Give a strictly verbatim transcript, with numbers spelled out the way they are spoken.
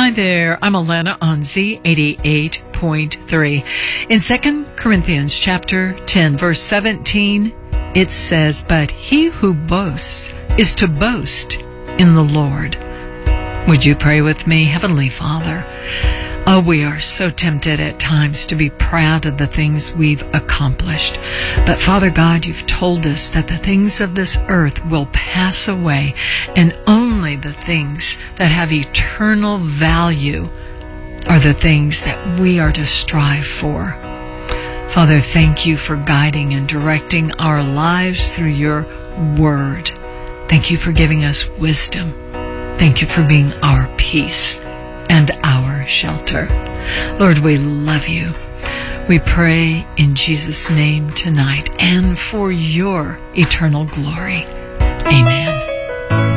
Hi there, I'm Alana on Z eighty-eight point three. In Second Corinthians chapter ten, verse seventeen, it says, "But he who boasts is to boast in the Lord." Would you pray with me? Heavenly Father, oh, we are so tempted at times to be proud of the things we've accomplished. But Father God, you've told us that the things of this earth will pass away, and only the things that have eternal value are the things that we are to strive for. Father, thank you for guiding and directing our lives through your word. Thank you for giving us wisdom. Thank you for being our peace and our shelter. Lord, we love you. We pray in Jesus' name tonight and for your eternal glory. Amen.